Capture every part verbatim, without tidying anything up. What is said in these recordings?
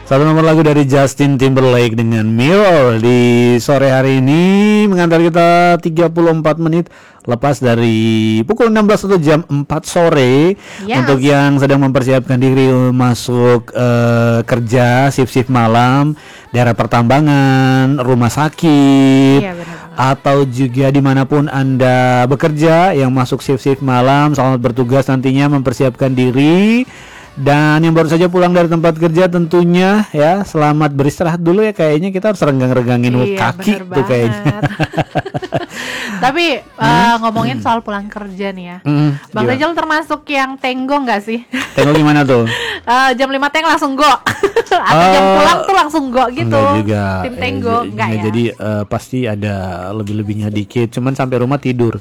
Satu nomor lagu dari Justin Timberlake dengan Mirror di sore hari ini mengantar kita tiga puluh empat menit lepas dari pukul enam belas atau jam empat sore. Yes. Untuk yang sedang mempersiapkan diri masuk uh, kerja shift-shift malam, daerah pertambangan, rumah sakit, ya, atau juga dimanapun Anda bekerja yang masuk shift-shift malam, selamat bertugas nantinya mempersiapkan diri. Dan yang baru saja pulang dari tempat kerja tentunya ya selamat beristirahat dulu ya, kayaknya kita harus renggang-renggangin iya, kaki tuh kayaknya. Tapi hmm? uh, ngomongin hmm. soal pulang kerja nih ya, hmm, Bang Rizal termasuk yang tenggo nggak sih? Tenggo gimana tuh? uh, jam lima teng langsung go atau uh, jam pulang tuh langsung go gitu? Enggak juga. Tim tenggo eh, enggak ya? Jadi uh, pasti ada lebih-lebihnya dikit, cuman sampai rumah tidur.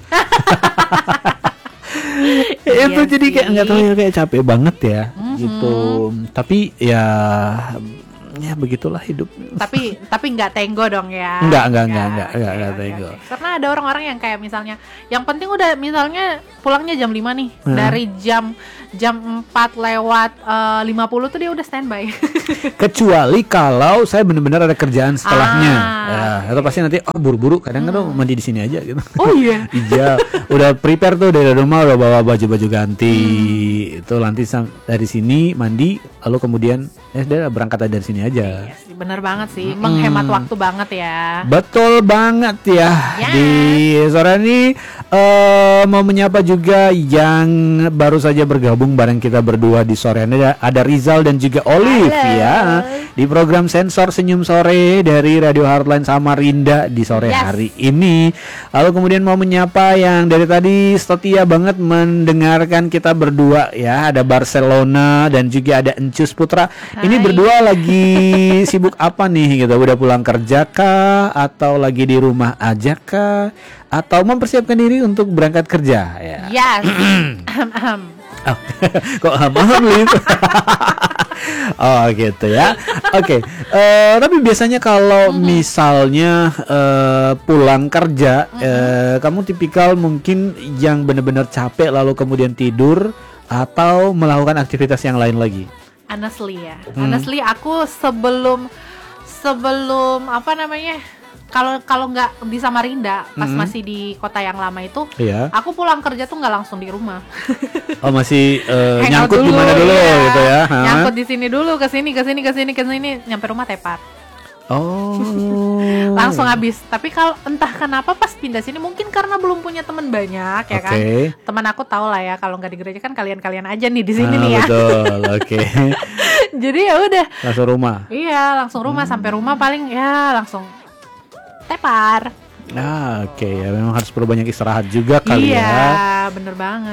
Iya itu jadi kayak nggak tahu ya, kayak capek banget ya, mm-hmm. gitu. Tapi ya ya begitulah hidup. Tapi tapi nggak tenggo dong ya? Nggak nggak nggak nggak nggak nggak tenggo. Okay. Karena ada orang-orang yang kayak misalnya, yang penting udah misalnya pulangnya jam lima nih, hmm. dari jam jam empat lewat uh, lima puluh tuh dia udah standby. Kecuali kalau saya benar-benar ada kerjaan setelahnya, ah. ya, atau pasti nanti oh buru-buru, kadang-kadang hmm. mandi di sini aja gitu. Oh iya. Iya, udah prepare tuh dari rumah, udah bawa baju-baju ganti, hmm. itu nanti dari sini mandi, lalu kemudian ya udah berangkat dari sini aja. Yes, bener banget sih, hmm. menghemat waktu banget ya. Betul banget ya. Yes. Di sore ini uh, mau menyapa juga yang baru saja bergabung bareng kita berdua di sore ini, ada, ada Rizal dan juga Olive. Halo. Ya, di program Sensor Senyum Sore dari Radio Heartline Samarinda di sore yes. hari ini. Lalu kemudian mau menyapa yang dari tadi setia banget mendengarkan kita berdua ya, ada Barcelona dan juga ada Encus Putra. Hai. Ini berdua lagi sibuk apa nih gitu? Udah pulang kerja kah, atau lagi di rumah aja kah, atau mempersiapkan diri untuk berangkat kerja ya? Yes. Oh, kok ham-ham gitu. Oh gitu ya. Oke. Okay. Uh, tapi biasanya kalau mm-hmm. misalnya uh, pulang kerja, mm-hmm. uh, kamu tipikal mungkin yang benar-benar capek lalu kemudian tidur, atau melakukan aktivitas yang lain lagi? Honestly ya. Hmm. Honestly aku sebelum sebelum apa namanya? Kalau kalau nggak di Samarinda, pas mm-hmm. masih di kota yang lama itu, yeah. aku pulang kerja tuh nggak langsung di rumah. Oh masih uh, nyangkut di mana dulu ya. Gitu ya? Ha? Nyangkut di sini dulu, ke sini, ke sini, ke sini, ke sini, nyampe rumah tepat. Oh. Langsung habis. Tapi kalau entah kenapa pas pindah sini, mungkin karena belum punya teman banyak ya okay. kan. Teman aku tahu lah ya, kalau nggak di gereja kan kalian-kalian aja nih di sini ah, nih ya. Betul, oke. Okay. Jadi ya udah. Langsung rumah. Iya, langsung rumah. Hmm. Sampai rumah paling ya langsung tepar. Ah, oke okay. Ya memang harus perlu banyak istirahat juga kali iya, ya. Iya, bener banget.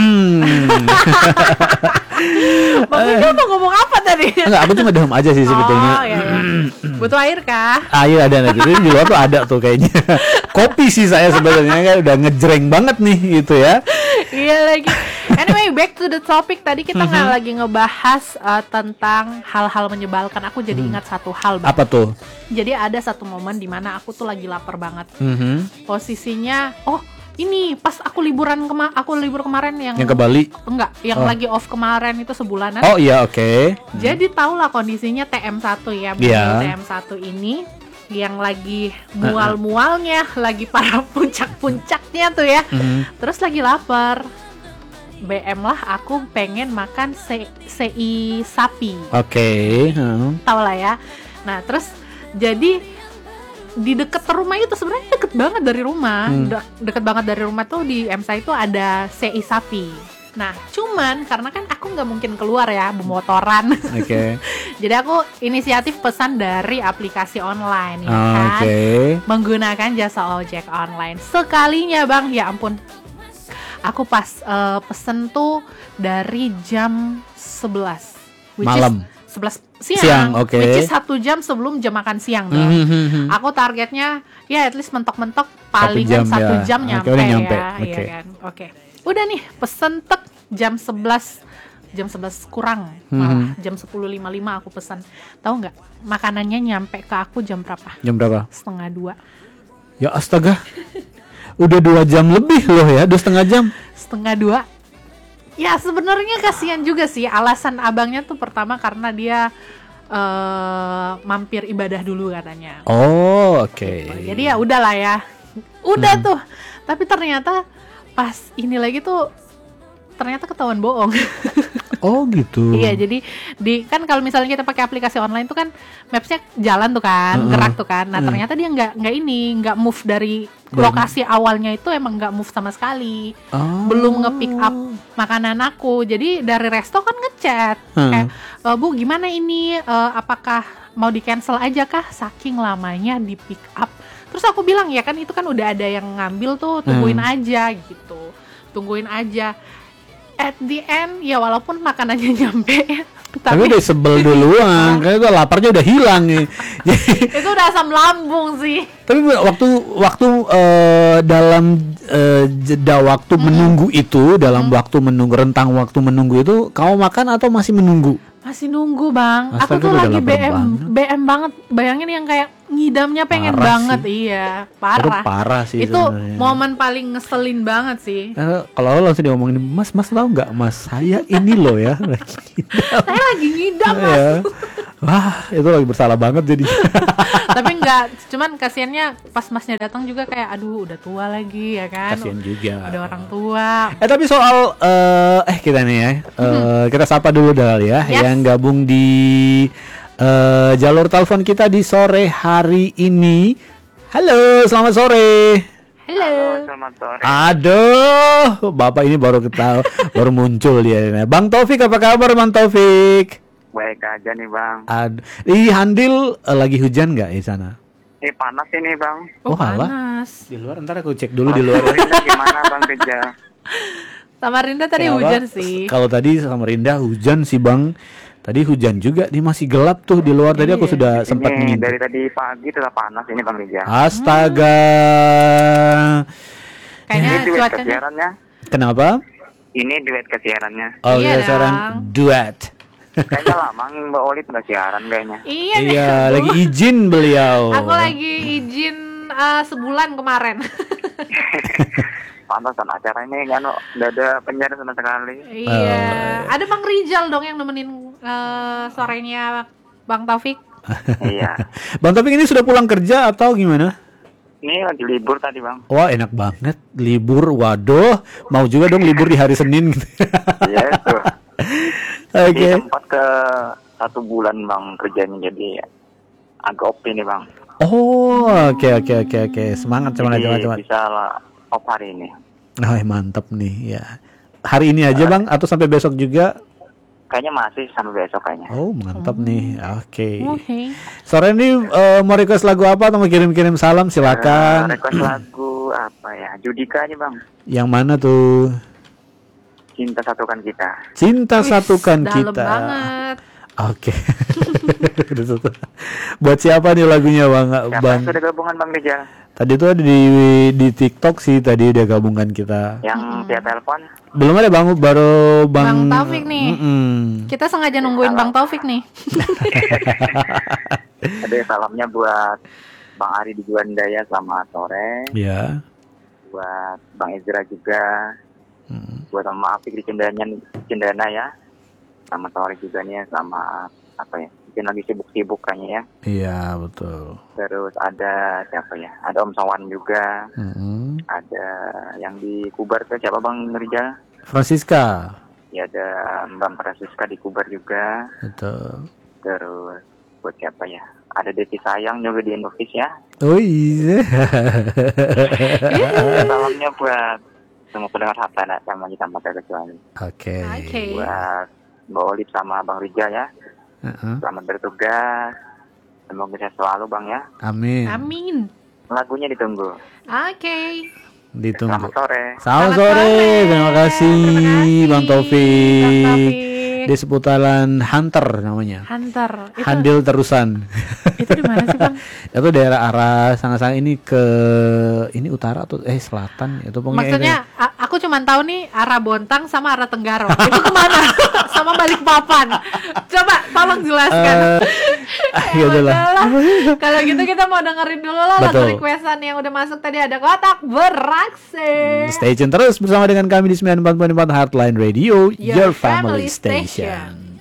Bang Rizal mau ngomong apa tadi? Enggak, aku cuma diem aja sih sebetulnya. Oh, iya, iya. Butuh air kah? Air ada lagi. Di luar tuh ada tuh kayaknya. Kopi sih saya sebenarnya kan udah ngejreng banget nih gitu ya. Iya lagi. Anyway, back to the topic. Tadi kita nggak mm-hmm. lagi ngebahas uh, tentang hal-hal menyebalkan. Aku jadi hmm. ingat satu hal, Bang. Apa tuh? Jadi ada satu momen di mana aku tuh lagi lapar banget. Mm-hmm. Posisinya, oh ini pas aku liburan kema- aku libur kemarin yang yang ke Bali. Enggak, yang oh. lagi off kemarin itu sebulanan. Oh iya, oke. Okay. Jadi tahulah kondisinya T M satu ya, yeah. T M satu ini yang lagi mual-mualnya, uh-uh. lagi para puncak-puncaknya tuh ya. Uh-huh. Terus lagi lapar. B M lah, aku pengen makan C- CI sapi. Oke. Okay. Uh-huh. Tahu lah ya. Nah, terus jadi di deket rumah itu, sebenarnya deket banget dari rumah, hmm. De- deket banget dari rumah tuh di M S A itu ada C I sapi. Nah, cuman karena kan aku nggak mungkin keluar ya, bermotoran. Oke. Okay. Jadi aku inisiatif pesan dari aplikasi online, ya kan, okay. menggunakan jasa ojek online. Sekalinya bang, ya ampun, aku pas uh, pesen tuh dari jam sebelas malam. sebelas siang, siang okay. which is satu jam sebelum jam makan siang tuh. Mm-hmm. Aku targetnya ya at least mentok-mentok paling satu jam, satu ya. jam nyampe, okay, ya, nyampe. Iya okay. kan. Oke. Okay. Udah nih pesen tek jam sebelas jam sebelas kurang, malah mm-hmm. jam sepuluh lima puluh lima aku pesan. Tahu nggak makanannya nyampe ke aku jam berapa? Jam berapa? Setengah dua. Ya astaga. Udah dua jam lebih loh ya, dua setengah jam. Setengah dua. Ya sebenarnya kasihan juga sih, alasan abangnya tuh pertama karena dia eh mampir ibadah dulu katanya. Oh, oke. Gitu. Jadi ya udahlah ya. Udah hmm. tuh. Tapi ternyata pas ini lagi tuh ternyata ketahuan bohong. Oh gitu. Iya, jadi di kan kalau misalnya kita pakai aplikasi online tuh kan mapsnya jalan tuh kan, uh-uh. gerak tuh kan. Nah uh. ternyata dia nggak nggak ini nggak move dari lokasi awalnya itu emang nggak move sama sekali. Oh. Belum nge-pick up makanan aku. Jadi dari resto kan ngechat uh. kayak e, Bu gimana ini? E, apakah mau di cancel aja kah? Saking lamanya di pick up. Terus aku bilang ya kan itu kan udah ada yang ngambil tuh, tungguin uh. aja gitu, tungguin aja. At the end ya walaupun makanannya nyampe tapi, tapi udah sebel duluan karena itu laparnya udah hilang nih. Itu udah asam lambung sih. Tapi waktu waktu uh, dalam uh, jeda waktu hmm. menunggu itu dalam hmm. waktu menunggu rentang waktu menunggu itu kamu makan atau masih menunggu? Masih nunggu bang. Astaga, aku tuh lagi B M banget. B M banget. Bayangin yang kayak ngidamnya pengen parah banget sih. Iya parah. Itu parah sih. Itu sebenarnya momen paling ngeselin banget sih. Eh, kalau lo langsung diomongin Mas, Mas tahu nggak Mas saya ini loh ya. Saya lagi ngidam Mas. Ya. Wah itu lagi bersalah banget jadi. Tapi enggak, cuman kasiannya pas Masnya datang juga kayak aduh udah tua lagi ya kan. Kasian juga. Udah orang tua. Eh tapi soal uh, eh kita nih ya, uh, hmm. kita sapa dulu Dal ya, yes. yang gabung di uh, jalur telepon kita di sore hari ini. Halo, selamat sore. Halo. Halo, selamat sore. Aduh, Bapak ini baru ketahui, baru muncul dia. Bang Taufik apa kabar Bang Taufik? Baik aja nih Bang. Aduh, di Handil uh, lagi hujan nggak di sana? Ini panas ini Bang. Oh, oh panas. Di luar ntar aku cek dulu di luar. Samarinda gimana Bang kerja? Samarinda tadi ya, hujan apa? sih. Kalau tadi Samarinda hujan sih Bang. Tadi hujan juga, ini masih gelap tuh di luar. Tadi aku sudah ini sempat ngintip. Dari tadi pagi sudah panas ini Bang Rija. Astaga. Hmm. Kayaknya ini duet cuacanya. kesiarannya. Kenapa? Ini duet kesiarannya. Oh iya, kesiaran duet. Kayaknya lama Mbak Oli nggak siaran kayaknya. Iya, iya lagi izin beliau. Aku lagi izin uh, sebulan kemarin. Pantas kan acara ini kan nggak ada penyiar sama sekali. Iya. Oh. Ada Bang Rizal dong yang nemenin uh, sorenya Bang Taufik. Iya. Bang Taufik ini sudah pulang kerja atau gimana? Ini lagi libur tadi Bang. Wah enak banget libur. Waduh, mau juga dong libur di hari Senin. Iya itu. Oke. Okay. Sempat ke satu bulan Bang kerjanya jadi agak oke nih Bang. Oh oke okay, oke okay, oke okay, oke okay. Semangat semangat semangat semangat. Bisa lah off hari ini. Oh mantap nih ya. Hari ini aja Bang atau sampai besok juga? Kayaknya masih sampai besok kayaknya. Oh mantap oh. nih. Oke. Okay. Okay. Sore ini uh, mau request lagu apa atau mau kirim-kirim salam silakan. Uh, request lagu apa ya? Judika aja Bang. Yang mana tuh? Cinta Satukan Kita. Cinta Wih, Satukan dalam Kita. banget. Oke. Buat siapa nih lagunya Bang? Siapa Bang. Sudah gabungan Bang Rizal. Tadi tuh ada di di TikTok sih tadi udah gabungan kita. Yang hmm. via telepon? Belum ada Bang, baru Bang, Bang Taufik nih. Mm-mm. Kita sengaja nungguin Bang Taufik nih. Ada salamnya buat Bang Ari di Juandaya, selamat sore. Iya. Buat Bang Ezra juga. Hmm. Buat sama Afik di Cendana, Cendana ya. Selamat sore juga nih, selamat apa ya? Mungkin lagi sibuk-sibuk kayaknya ya. Iya betul. Terus ada siapa ya? Ada Om Sawan juga. Hmm. Ada yang di Kubar tuh siapa Bang Rizal? Francisca. Ya ada Mbak Francisca di Kubar juga. Betul. Terus buat siapa ya? Ada Deti Sayang juga di Indonesia ya. Oh iya. Salamnya buat semua pendengar Hafana sama kita pakai kecuali. Oke. Okay. Okay. Buat Mbak Olip sama Bang Rizal ya. Uh-huh. Selamat bertugas. Semoga sehat selalu Bang ya. Amin. Amin. Lagunya ditunggu. Oke. Okay. Ditunggu. Selamat sore. Selamat, Selamat sore. sore. Terima kasih, Terima kasih Bang Taufik. Bang Taufik. Di seputaran Hunter namanya. Hunter. Itu... Handil terusan. Itu di mana sih Bang? Itu daerah arah sana-sana ini ke ini utara atau eh selatan itu pokoknya. Maksudnya ini. A- aku cuma tahu nih arah Bontang sama arah Tenggaro. Itu kemana? Sama Balikpapan. Coba tolong jelaskan. Uh, ya udahlah. Kalau gitu kita mau dengerin dulu lah lagu requestan yang udah masuk tadi. Ada Kotak Beraksi. Hmm, stay tune terus bersama dengan kami di sembilan puluh empat koma empat Heartline Radio, Your, Your Family, Family Station. Station.